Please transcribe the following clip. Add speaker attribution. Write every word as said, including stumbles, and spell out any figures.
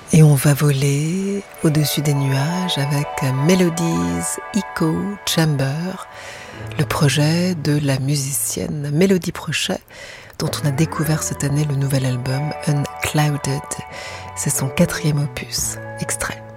Speaker 1: Et on va voler au-dessus des nuages avec Melodies Echo Chamber, le projet de la musicienne Mélodie Prochet, dont on a découvert cette année le nouvel album Unclouded. C'est son quatrième opus, extrait.